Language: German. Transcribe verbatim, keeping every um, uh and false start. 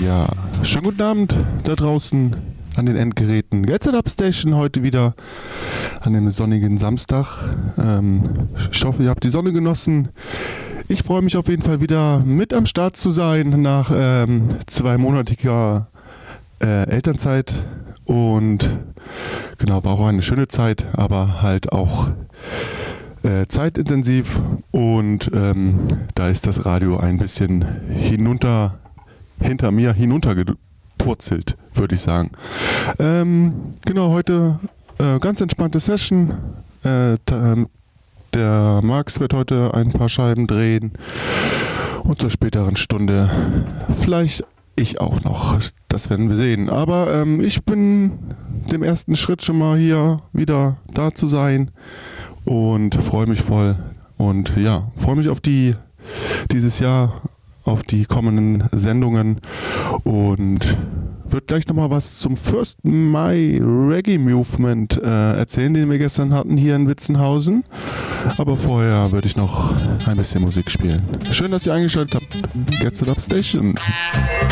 Ja, schönen guten Abend da draußen an den Endgeräten. Get Set Up Station heute wieder an dem sonnigen Samstag. Ähm, ich hoffe, ihr habt die Sonne genossen. Ich freue mich auf jeden Fall wieder mit am Start zu sein nach ähm, zweimonatiger äh, Elternzeit. Und genau, war auch eine schöne Zeit, aber halt auch äh, zeitintensiv. Und ähm, da ist das Radio ein bisschen hinunter, hinter mir hinuntergepurzelt, würde ich sagen. Ähm, genau, heute äh, ganz entspannte Session. Äh, t- der Max wird heute ein paar Scheiben drehen. Und zur späteren Stunde vielleicht ich auch noch. Das werden wir sehen. Aber ähm, ich bin dem ersten Schritt schon mal hier wieder da zu sein und freue mich voll. Und ja, freue mich auf die dieses Jahr, auf die kommenden Sendungen und wird gleich nochmal was zum First Mai Reggae Movement äh, erzählen, den wir gestern hatten hier in Witzenhausen. Aber vorher würde ich noch ein bisschen Musik spielen. Schön, dass ihr eingeschaltet habt. Get Set Up Station.